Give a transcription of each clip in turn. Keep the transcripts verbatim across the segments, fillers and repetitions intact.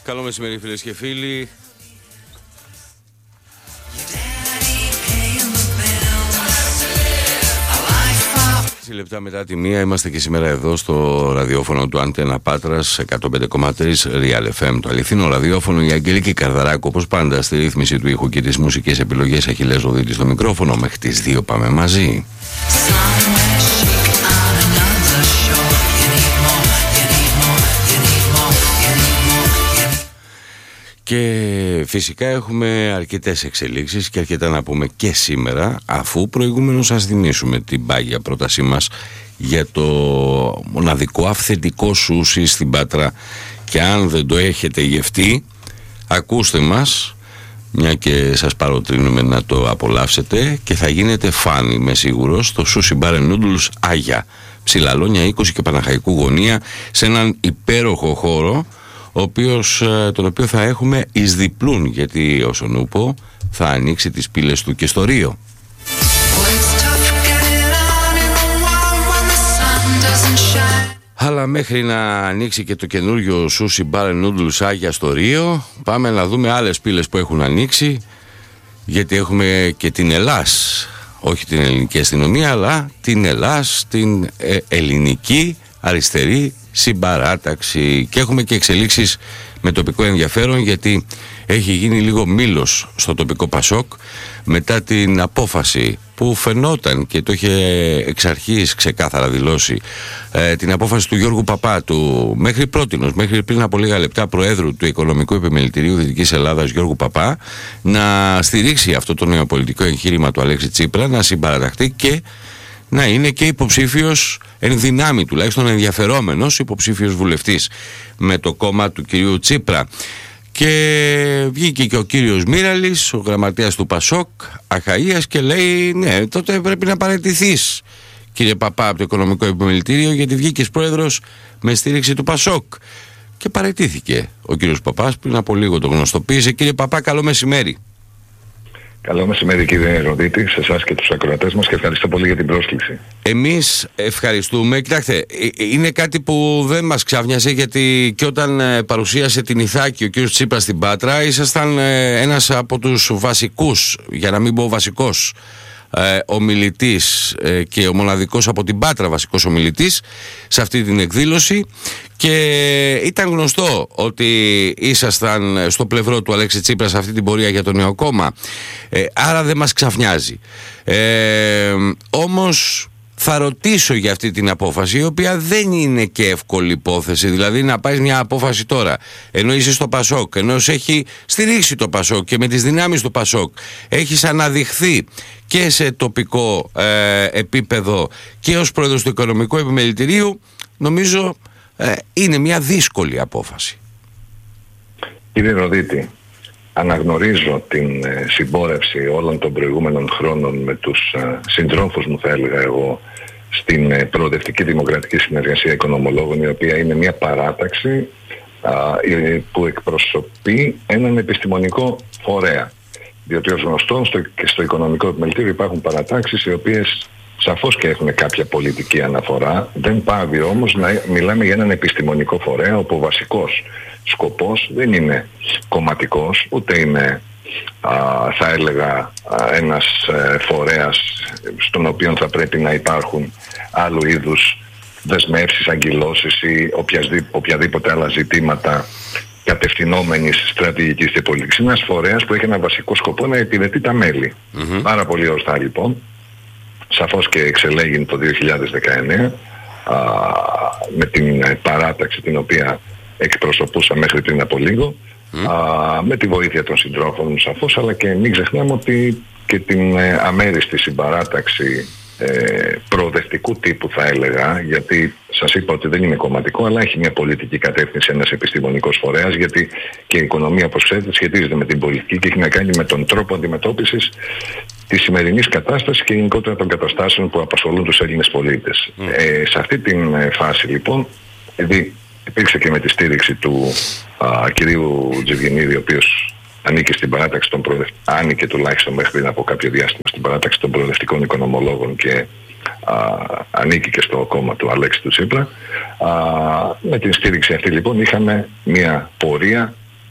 Καλό μεσημέρι φίλες και φίλοι. Έξι λεπτά μετά τη μία είμαστε και σήμερα εδώ στο ραδιόφωνο του Αντένα Πάτρας εκατόν πέντε κόμμα τρία Real εφ εμ. Το αληθινό ραδιόφωνο, η Αγγελική Καρδαράκου όπως πάντα στη ρύθμιση του ήχου και τις μουσικές επιλογές. Αχιλλές Ροδίτης στο μικρόφωνο. Μέχρι τις δύο πάμε μαζί. Και φυσικά έχουμε αρκετές εξελίξεις και αρκετά να πούμε και σήμερα, αφού προηγούμενος σας θυμίσουμε την πάγια πρότασή μας για το μοναδικό αυθεντικό σούσι στην Πάτρα. Και αν δεν το έχετε γευτεί, ακούστε μας, μια και σας παροτρύνουμε να το απολαύσετε και θα γίνετε φαν, είμαι σίγουρος, στο Sushi Bar and Noodles Άγια, Ψηλαλόνια είκοσι και Παναχαϊκού Γωνία, σε έναν υπέροχο χώρο, ο οποίος, τον οποίο θα έχουμε εις διπλούν, γιατί ο Σονούπο θα ανοίξει τις πύλες του και στο Ρίο. Αλλά μέχρι να ανοίξει και το καινούριο Sushi Bar and Noodles Άγια στο Ρίο, πάμε να δούμε άλλες πύλες που έχουν ανοίξει, γιατί έχουμε και την Ελλάς, όχι την ελληνική αστυνομία, αλλά την Ελλάς, την ε, ελληνική αριστερή συμπαράταξη. Και έχουμε και εξελίξεις με τοπικό ενδιαφέρον, γιατί έχει γίνει λίγο μήλος στο τοπικό Πασόκ μετά την απόφαση που φαινόταν και το είχε εξ αρχής ξεκάθαρα δηλώσει, ε, την απόφαση του Γιώργου Παπά, του μέχρι πρότινος, μέχρι πριν από λίγα λεπτά Προέδρου του Οικονομικού Επιμελητηρίου Δυτικής Ελλάδας Γιώργου Παπά, να στηρίξει αυτό το νεοπολιτικό εγχείρημα του Αλέξη Τσίπρα, να συμπαραταχθεί και να είναι και υποψήφιος εν δυνάμει, τουλάχιστον ενδιαφερόμενος υποψήφιος βουλευτής με το κόμμα του κυρίου Τσίπρα. Και βγήκε και ο κύριος Μύραλης, ο γραμματέας του Πασόκ Αχαΐας, και λέει ναι, τότε πρέπει να παραιτηθείς κύριε Παπά από το Οικονομικό Επιμελητήριο, γιατί βγήκες πρόεδρος με στήριξη του Πασόκ. Και παραιτήθηκε ο κύριος Παπάς, πριν από λίγο το γνωστοποίησε. Κύριε Παπά, καλό μεσημέρι. Καλό μεσημέρι κύριε Ροδίτη, σε εσάς και τους ακροατές μας, και ευχαριστώ πολύ για την πρόσκληση. Εμείς ευχαριστούμε. Κοιτάξτε, είναι κάτι που δεν μας ξάφνιασε, γιατί και όταν παρουσίασε την Ιθάκη ο κύριος Τσίπρας στην Πάτρα, ήσασταν ένας από τους βασικούς, για να μην πω βασικός, ε, ομιλητής ε, και ο μοναδικός από την Πάτρα βασικός ομιλητής σε αυτή την εκδήλωση, και ήταν γνωστό ότι ήσασταν στο πλευρό του Αλέξη Τσίπρα σε αυτή την πορεία για το νέο κόμμα, ε, άρα δεν μας ξαφνιάζει. Ε, όμως θα ρωτήσω για αυτή την απόφαση, η οποία δεν είναι και εύκολη υπόθεση. Δηλαδή να πάρεις μια απόφαση τώρα, ενώ είσαι στο Πασόκ, ενώ έχει στηρίξει το Πασόκ και με τις δυνάμεις του Πασόκ έχεις αναδειχθεί και σε τοπικό ε, επίπεδο και ως πρόεδρος του Οικονομικού Επιμελητηρίου, νομίζω ε, είναι μια δύσκολη απόφαση. Κύριε Ροδίτη, αναγνωρίζω την ε, συμπόρευση όλων των προηγούμενων χρόνων με τους ε, συντρόφους μου, θα έλεγα εγώ, στην ε, Προοδευτική Δημοκρατική Συνεργασία Οικονομολόγων, η οποία είναι μια παράταξη α, ε, που εκπροσωπεί έναν επιστημονικό φορέα. Διότι ως γνωστό στο, και στο Οικονομικό Επιμελητήριο υπάρχουν παρατάξεις οι οποίες σαφώς και έχουν κάποια πολιτική αναφορά. Δεν πάβει όμως να μιλάμε για έναν επιστημονικό φορέα, όπου ο βασικός σκοπός δεν είναι κομματικός, ούτε είναι α, θα έλεγα α, ένας ε, φορέας στον οποίο θα πρέπει να υπάρχουν άλλου είδους δεσμεύσεις, αγκυλώσεις ή οποιαδήποτε άλλα ζητήματα κατευθυνόμενης στρατηγικής και πολιτικής. Είναι ένας φορέας που έχει ένα βασικό σκοπό να υπηρετεί τα μέλη. Mm-hmm. Πάρα πολύ ορθά λοιπόν. Σαφώς και εξελέγει το δύο χιλιάδες δεκαεννέα α, με την παράταξη την οποία εκπροσωπούσα μέχρι πριν από λίγο, mm. α, με τη βοήθεια των συντρόφων μου σαφώς, αλλά και μην ξεχνάμε ότι και την ε, αμέριστη συμπαράταξη ε, προοδευτικού τύπου, θα έλεγα, γιατί σας είπα ότι δεν είναι κομματικό, αλλά έχει μια πολιτική κατεύθυνση ένας επιστημονικός φορέας, γιατί και η οικονομία, όπως ξέρετε, σχετίζεται με την πολιτική και έχει να κάνει με τον τρόπο αντιμετώπισης της σημερινής κατάστασης και γενικότερα των καταστάσεων που απασχολούν τους Έλληνες πολίτες. Mm. Ε, σε αυτή την φάση λοιπόν, επειδή υπήρξε και με τη στήριξη του α, κυρίου Τζιβγενίδη, ο οποίος ανήκε στην παράταξη των προοδευτικών, άνοικε τουλάχιστον μέχρι πριν από κάποιο διάστημα στην παράταξη των προοδευτικών οικονομολόγων και α, ανήκει και στο κόμμα του Αλέξη του Τσίπρα. Α, με την στήριξη αυτή λοιπόν είχαμε μια πορεία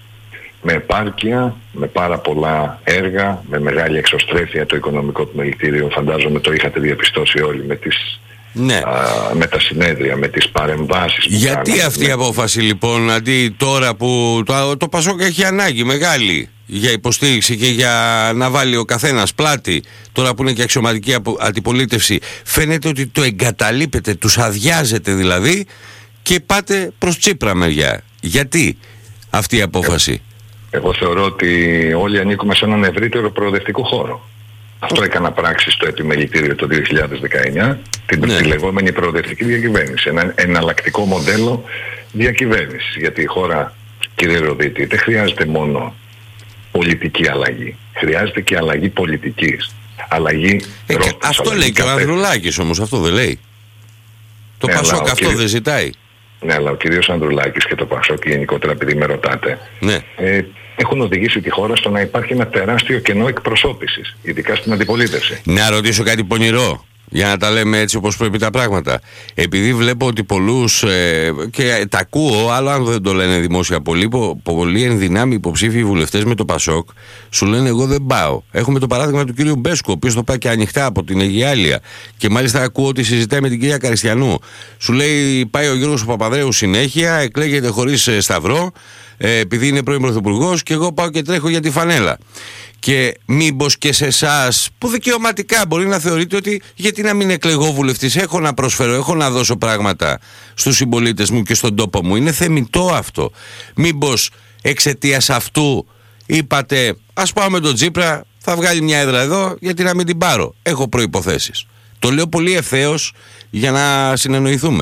με επάρκεια, με πάρα πολλά έργα, με μεγάλη εξωστρέφεια το οικονομικό επιμελητήριο. Φαντάζομαι το είχατε διαπιστώσει όλοι με, τις, ναι. α, με τα συνέδρια, με τις παρεμβάσεις που Γιατί κάναμε. αυτή η απόφαση λοιπόν, αντί τώρα που το, το Πασόκ έχει ανάγκη μεγάλη για υποστήριξη και για να βάλει ο καθένας πλάτη, τώρα που είναι και αξιωματική αντιπολίτευση, φαίνεται ότι το εγκαταλείπετε, τους αδειάζετε δηλαδή και πάτε προς Τσίπρα μεριά. Γιατί αυτή η απόφαση? Ε, εγώ θεωρώ ότι όλοι ανήκουμε σε έναν ευρύτερο προοδευτικό χώρο. Αυτό έκανα πράξη στο επιμελητήριο το δύο χιλιάδες δεκαεννιά, την ναι. λεγόμενη προοδευτική διακυβέρνηση. Ένα εναλλακτικό μοντέλο διακυβέρνησης. Γιατί η χώρα, κύριε Ροδίτη, δεν χρειάζεται μόνο πολιτική αλλαγή. Χρειάζεται και αλλαγή πολιτικής. Αλλαγή ε, ρόστος, αυτό αλλαγή λέει και ο Ανδρουλάκης όμως, αυτό δεν λέει? Το ναι, Πασόκ αυτό κύριος... δεν ζητάει? Ναι, αλλά ο κύριος Ανδρουλάκης και το Πασόκ γενικότερα, επειδή με ρωτάτε, ναι. ε, έχουν οδηγήσει τη χώρα στο να υπάρχει ένα τεράστιο κενό εκπροσώπησης, ειδικά στην αντιπολίτευση. Να ρωτήσω κάτι πονηρό, για να τα λέμε έτσι όπως πρέπει τα πράγματα. Επειδή βλέπω ότι πολλούς, ε, και τα ακούω, άλλο αν δεν το λένε δημόσια, πολλοί, πο, πολλοί ενδυνάμοι υποψήφιοι βουλευτές με το Πασόκ σου λένε εγώ δεν πάω. Έχουμε το παράδειγμα του κύριου Μπέσκου, ο οποίος το πάει και ανοιχτά από την Αιγιάλεια. Και μάλιστα ακούω ότι συζητάει με την κυρία Καριστιανού. Σου λέει πάει ο Γιώργος Παπανδρέου συνέχεια, εκλέγεται χωρίς ε, σταυρό, ε, επειδή είναι πρώην πρωθυπουργός, και εγώ πάω και τρέχω για τη φανέλα. Και μήπως και σε εσάς που δικαιωματικά μπορεί να θεωρείτε ότι γιατί να μην εκλεγώ βουλευτής, έχω να προσφέρω, έχω να δώσω πράγματα στους συμπολίτες μου και στον τόπο μου, είναι θεμιτό αυτό. Μήπως εξαιτίας αυτού είπατε ας πάω με τον Τσίπρα, θα βγάλει μια έδρα εδώ, γιατί να μην την πάρω, έχω προϋποθέσεις? Το λέω πολύ ευθέως για να συνεννοηθούμε.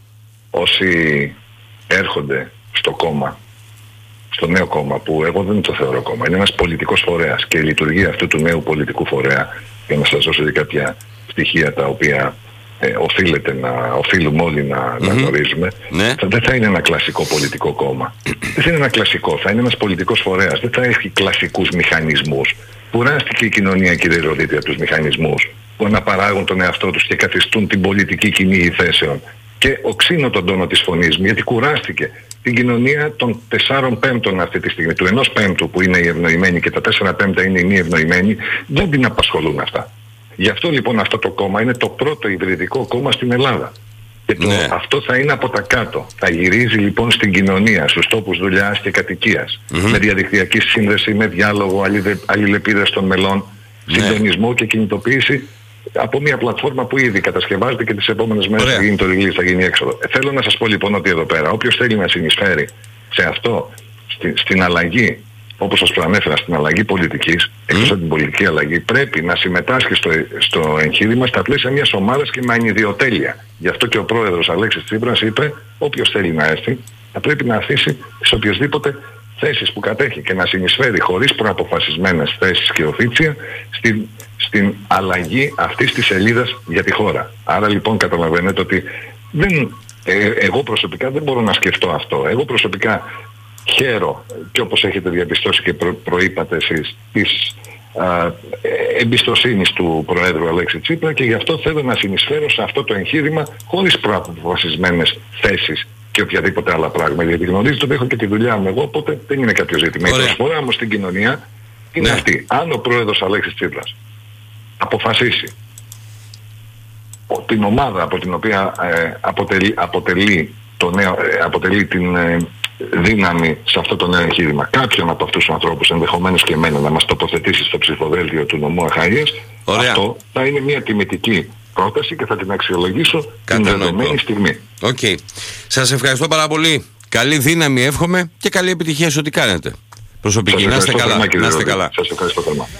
Όσοι έρχονται στο κόμμα, στο νέο κόμμα, που εγώ δεν το θεωρώ κόμμα, είναι ένας πολιτικός φορέας, και η λειτουργία αυτού του νέου πολιτικού φορέα, για να σας δώσω κάποια στοιχεία τα οποία ε, οφείλεται να, οφείλουμε όλοι να, mm-hmm. να γνωρίζουμε, ναι. θα, δεν θα είναι ένα κλασικό πολιτικό κόμμα. Δεν θα είναι ένα κλασικό, θα είναι ένας πολιτικός φορέας, δεν θα έχει κλασικούς μηχανισμούς. Κουράστηκε η κοινωνία, κύριε Ροδίτη, από τους μηχανισμούς που αναπαράγουν τον εαυτό τους και καθιστούν την πολιτική κυνήγη θέσεων. Και οξύνω τον τόνο της φωνής μου, γιατί κουράστηκε. Την κοινωνία των τεσσάρων πέμπτων αυτή τη στιγμή, του ενός πέμπτου που είναι οι ευνοημένοι και τα τέσσερα πέμπτα είναι οι μη ευνοημένοι, δεν την απασχολούν αυτά. Γι' αυτό λοιπόν αυτό το κόμμα είναι το πρώτο υβριδικό κόμμα στην Ελλάδα. Και το, ναι. αυτό θα είναι από τα κάτω. Θα γυρίζει λοιπόν στην κοινωνία, στους τόπους δουλειάς και κατοικίας. Mm-hmm. Με διαδικτυακή σύνδεση, με διάλογο, αλληλεπίδραση των μελών, ναι. συντονισμό και κινητοποίηση από μια πλατφόρμα που ήδη κατασκευάζεται και τις επόμενες μέρες θα γίνει το release, θα γίνει έξοδο. Ε, θέλω να σας πω λοιπόν ότι εδώ πέρα όποιος θέλει να συνεισφέρει σε αυτό, στη, στην αλλαγή, όπως σας προανέφερα, στην αλλαγή πολιτικής, mm. εκτός από την πολιτική αλλαγή, πρέπει να συμμετάσχει στο, στο εγχείρημα στα πλαίσια μιας ομάδας και με ανιδιοτέλεια. Γι' αυτό και ο πρόεδρος Αλέξης Τσίπρας είπε όποιος θέλει να έρθει θα πρέπει να αφήσει τις οποιασδήποτε θέσεις που κατέχει και να συνεισφέρει χωρίς προαποφασισμένες θέσεις και οφίτσια στην, στην αλλαγή αυτής της σελίδας για τη χώρα. Άρα λοιπόν καταλαβαίνετε ότι δεν, ε, εγώ προσωπικά δεν μπορώ να σκεφτώ αυτό. Εγώ προσωπικά χαίρω, και όπως έχετε διαπιστώσει και προ, προείπατε εσείς, της α, εμπιστοσύνης του Προέδρου Αλέξη Τσίπρα, και γι' αυτό θέλω να συνεισφέρω σε αυτό το εγχείρημα χωρίς προαποφασισμένες θέσεις και οποιαδήποτε άλλα πράγματα. Γιατί γνωρίζετε ότι έχω και τη δουλειά μου εγώ, οπότε δεν είναι κάποιο ζήτημα. Ωραία. Η προσφορά μου στην κοινωνία είναι ναι. αυτή. Αν ο Πρόεδρος Αλέξης Τσίπρας αποφασίσει την ομάδα από την οποία ε, αποτελεί, αποτελεί, το νέο, ε, αποτελεί την ε, δύναμη σε αυτό το νέο εγχείρημα, κάποιον από αυτούς τους ανθρώπους, ενδεχομένως και εμένα, να μας τοποθετήσει στο ψηφοδέλτιο του νομού Αχαΐας, αυτό θα είναι μια τιμητική πρόταση και θα την αξιολογήσω την δεδομένη στιγμή. Οκ. Okay. Σας ευχαριστώ πάρα πολύ. Καλή δύναμη εύχομαι και καλή επιτυχία σε ό,τι κάνετε. Προσωπική. Να είστε καλά. Να είστε καλά. Σας ευχαριστώ θερμά.